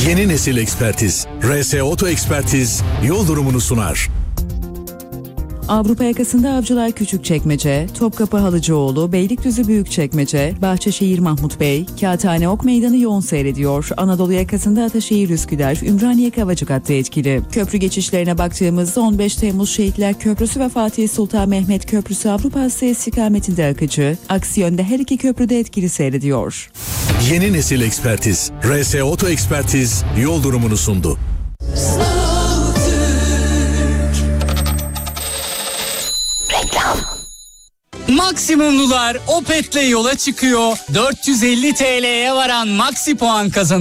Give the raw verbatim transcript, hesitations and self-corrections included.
Yeni nesil ekspertiz. R S Oto Ekspertiz yol durumunu sunar. Avrupa yakasında Avcılar Küçükçekmece, Topkapı Halıcıoğlu, Beylikdüzü Büyükçekmece, Bahçeşehir Mahmut Bey, Kağıthane Ok Meydanı yoğun seyrediyor. Anadolu yakasında Ataşehir Üsküdar, Ümraniye Kavacık hattı etkili. Köprü geçişlerine baktığımızda on beş Temmuz Şehitler Köprüsü ve Fatih Sultan Mehmet Köprüsü Avrupa Asya istikametinde akıcı, aksi yönde her iki köprüde etkili seyrediyor. Yeni nesil ekspertiz. R S Oto Ekspertiz yol durumunu sundu. Maksimumlular Opet'le yola çıkıyor. dört yüz elli TL'ye varan Maxi puan kazanıyor.